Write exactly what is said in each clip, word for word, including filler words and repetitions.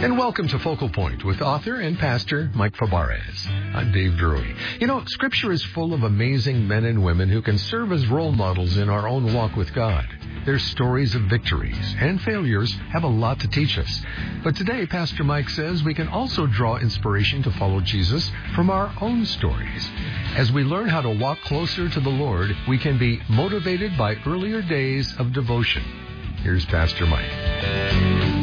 And welcome to Focal Point with author and pastor Mike Fabarez. I'm Dave Drury. You know, Scripture is full of amazing men and women who can serve as role models in our own walk with God. Their stories of victories and failures have a lot to teach us. But today, Pastor Mike says we can also draw inspiration to follow Jesus from our own stories. As we learn how to walk closer to the Lord, we can be motivated by earlier days of devotion. Here's Pastor Mike.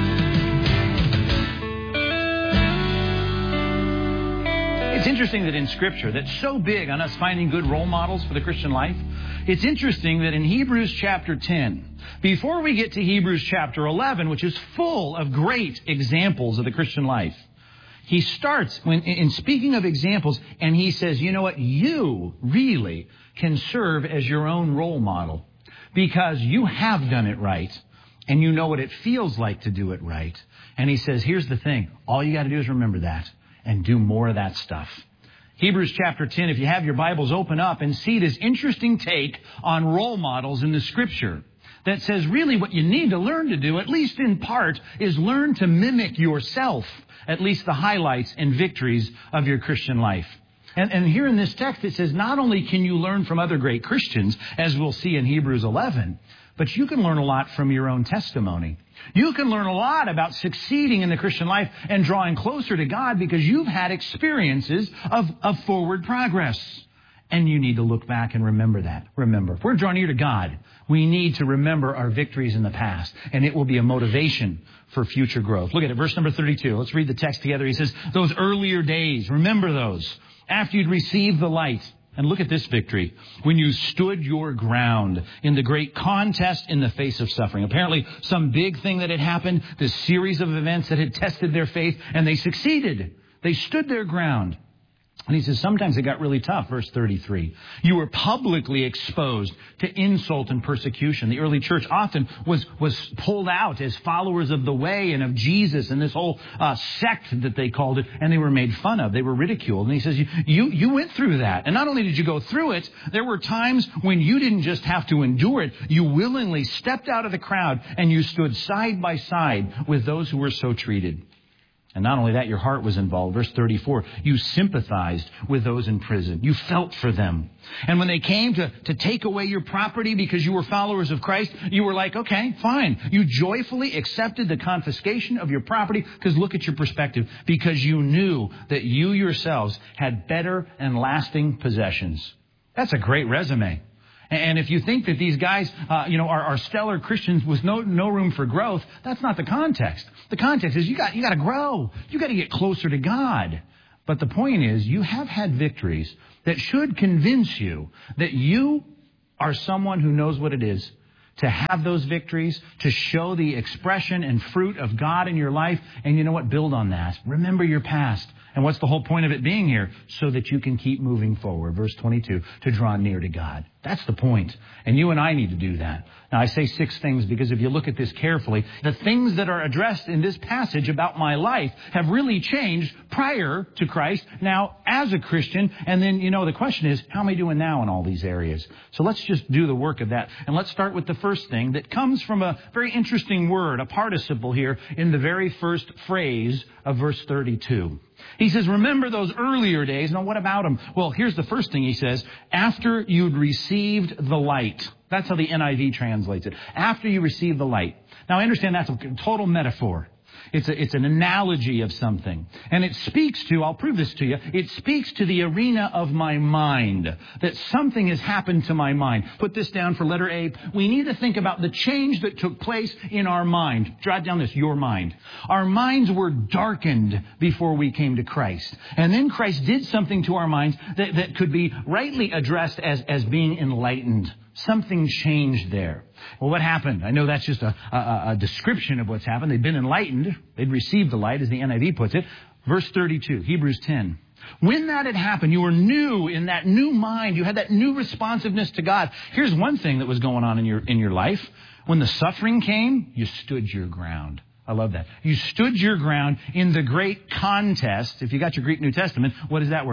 It's interesting that in Scripture, that's so big on us finding good role models for the Christian life. It's interesting that in Hebrews chapter ten, before we get to Hebrews chapter eleven, which is full of great examples of the Christian life, he starts when, in speaking of examples, and he says, you know what, you really can serve as your own role model because you have done it right and you know what it feels like to do it right. And he says, here's the thing, all you got to do is remember that and do more of that stuff. Hebrews chapter ten, if you have your Bibles, open up and see this interesting take on role models in the Scripture that says really what you need to learn to do, at least in part, is learn to mimic yourself, at least the highlights and victories of your Christian life. And, and here in this text, it says not only can you learn from other great Christians, as we'll see in Hebrews eleven, but you can learn a lot from your own testimony. You can learn a lot about succeeding in the Christian life and drawing closer to God because you've had experiences of, of forward progress. And you need to look back and remember that. Remember, if we're drawing near to God, we need to remember our victories in the past. And it will be a motivation for future growth. Look at it, verse number thirty-two. Let's read the text together. He says, those earlier days, remember those, after you'd received the light. And look at this victory. When you stood your ground in the great contest in the face of suffering. Apparently, some big thing that had happened, this series of events that had tested their faith, and they succeeded. They stood their ground. And he says, sometimes it got really tough. Verse thirty-three. You were publicly exposed to insult and persecution. The early church often was, was pulled out as followers of the way and of Jesus and this whole uh, sect that they called it. And they were made fun of. They were ridiculed. And he says, you, you, you went through that. And not only did you go through it, there were times when you didn't just have to endure it. You willingly stepped out of the crowd and you stood side by side with those who were so treated. And not only that, your heart was involved. Verse thirty-four, you sympathized with those in prison. You felt for them. And when they came to, to take away your property because you were followers of Christ, you were like, okay, fine. You joyfully accepted the confiscation of your property because look at your perspective. Because you knew that you yourselves had better and lasting possessions. That's a great resume. And if you think that these guys, uh, you know, are, are stellar Christians with no no room for growth, that's not the context. The context is you got you got to grow. You got to get closer to God. But the point is, you have had victories that should convince you that you are someone who knows what it is to have those victories, to show the expression and fruit of God in your life. And you know what? Build on that. Remember your past. And what's the whole point of it being here? So that you can keep moving forward. Verse twenty-two, to draw near to God. That's the point. And you and I need to do that. Now, I say six things because if you look at this carefully, the things that are addressed in this passage about my life have really changed prior to Christ, now as a Christian. And then, you know, the question is, how am I doing now in all these areas? So let's just do the work of that. And let's start with the first thing that comes from a very interesting word, a participle here in the very first phrase of verse thirty-two. He says, remember those earlier days. Now, what about them? Well, here's the first thing he says. After you'd received the light. That's how the N I V translates it. After you received the light. Now, I understand that's a total metaphor. It's a, it's an analogy of something. And it speaks to, I'll prove this to you, it speaks to the arena of my mind. That something has happened to my mind. Put this down for letter A. We need to think about the change that took place in our mind. Jot down this, your mind. Our minds were darkened before we came to Christ. And then Christ did something to our minds that, that could be rightly addressed as, as being enlightened. Something changed there. Well, what happened? I know that's just a, a, a description of what's happened. They'd been enlightened. They'd received the light, as the N I V puts it. Verse thirty-two, Hebrews ten. When that had happened, you were new in that new mind. You had that new responsiveness to God. Here's one thing that was going on in your in your life. When the suffering came, you stood your ground. I love that. You stood your ground in the great contest. If you got your Greek New Testament, what is that word?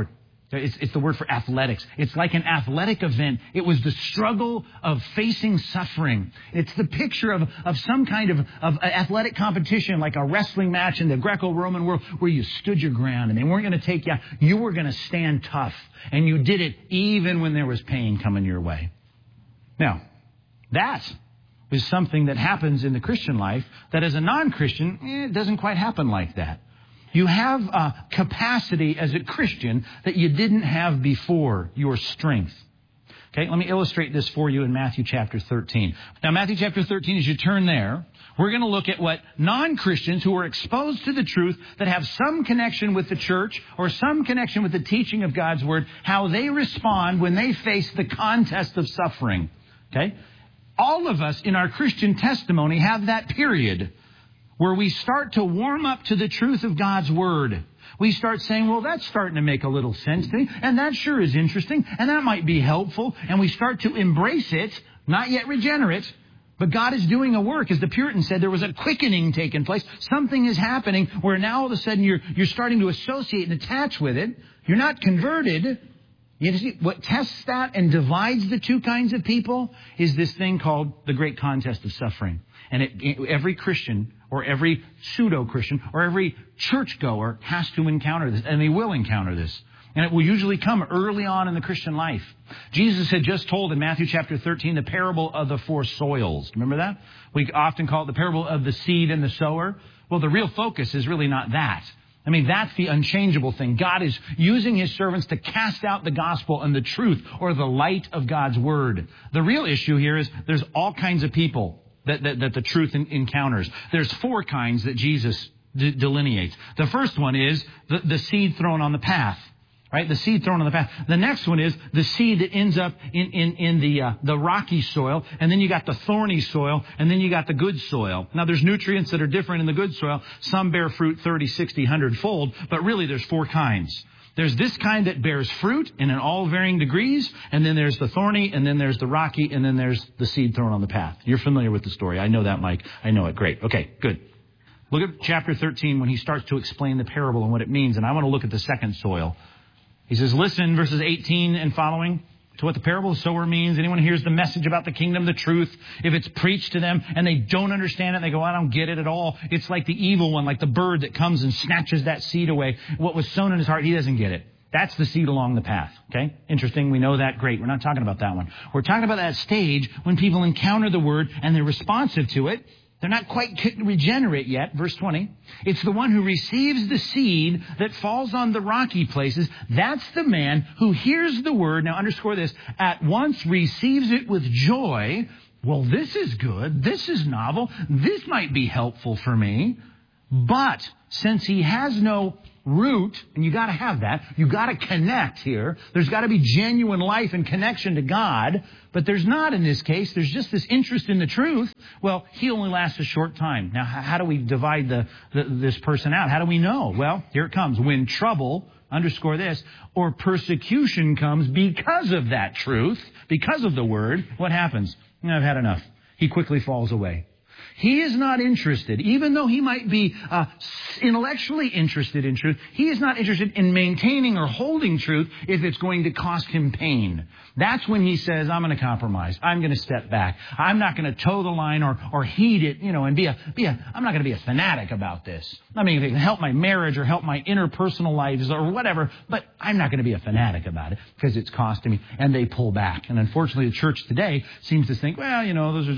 It's, it's the word for athletics. It's like an athletic event. It was the struggle of facing suffering. It's the picture of, of some kind of, of athletic competition, like a wrestling match in the Greco-Roman world, where you stood your ground and they weren't going to take you out. You were going to stand tough. And you did it even when there was pain coming your way. Now, that is something that happens in the Christian life that as a non-Christian, eh, it doesn't quite happen like that. You have a capacity as a Christian that you didn't have before, your strength. Okay, let me illustrate this for you in Matthew chapter thirteen. Now, Matthew chapter thirteen, as you turn there, we're going to look at what non-Christians who are exposed to the truth, that have some connection with the church or some connection with the teaching of God's Word, how they respond when they face the contest of suffering. Okay? All of us in our Christian testimony have that period where we start to warm up to the truth of God's Word. We start saying, well, that's starting to make a little sense to me, and that sure is interesting, and that might be helpful, and we start to embrace it, not yet regenerate, but God is doing a work. As the Puritan said, there was a quickening taking place. Something is happening where now all of a sudden you're, you're starting to associate and attach with it. You're not converted. You see, what tests that and divides the two kinds of people is this thing called the great contest of suffering. And it, every Christian or every pseudo-Christian or every churchgoer has to encounter this, and they will encounter this. And it will usually come early on in the Christian life. Jesus had just told in Matthew chapter thirteen the parable of the four soils. Remember that? We often call it the parable of the seed and the sower. Well, the real focus is really not that. I mean, that's the unchangeable thing. God is using His servants to cast out the gospel and the truth, or the light of God's Word. The real issue here is there's all kinds of people that, that, that the truth in, encounters. There's four kinds that Jesus d- delineates. The first one is the, the seed thrown on the path. Right? The seed thrown on the path. The next one is the seed that ends up in, in, in the, uh, the rocky soil. And then you got the thorny soil. And then you got the good soil. Now, there's nutrients that are different in the good soil. Some bear fruit thirty, sixty, one hundred fold. But really, there's four kinds. There's this kind that bears fruit in all varying degrees. And then there's the thorny. And then there's the rocky. And then there's the seed thrown on the path. You're familiar with the story. I know that, Mike. I know it. Great. Okay, good. Look at chapter thirteen when he starts to explain the parable and what it means. And I want to look at the second soil. He says, listen, verses eighteen and following, to what the parable of the sower means. Anyone hears the message about the kingdom, the truth, if it's preached to them and they don't understand it, they go, I don't get it at all. It's like the evil one, like the bird that comes and snatches that seed away. What was sown in his heart, he doesn't get it. That's the seed along the path. Okay? Interesting. We know that. Great. We're not talking about that one. We're talking about that stage when people encounter the word and they're responsive to it. They're not quite regenerate yet. Verse twenty. It's the one who receives the seed that falls on the rocky places. That's the man who hears the word. Now underscore this. At once receives it with joy. Well, this is good. This is novel. This might be helpful for me. But since he has no root, and you got to have that, you got to connect here. There's got to be genuine life and connection to God, but there's not in this case. There's just this interest in the truth. Well, he only lasts a short time. Now, how do we divide the, the this person out? How do we know? Well, here it comes. When trouble, underscore this, or persecution comes because of that truth, because of the word, what happens? I've had enough. He quickly falls away. He is not interested, even though he might be uh, intellectually interested in truth, he is not interested in maintaining or holding truth if it's going to cost him pain. That's when he says, I'm going to compromise. I'm going to step back. I'm not going to toe the line or, or heed it, you know, and be a, be a, I'm not going to be a fanatic about this. I mean, it can help my marriage or help my interpersonal lives or whatever, but I'm not going to be a fanatic about it because it's costing me. And they pull back. And unfortunately, the church today seems to think, well, you know, those are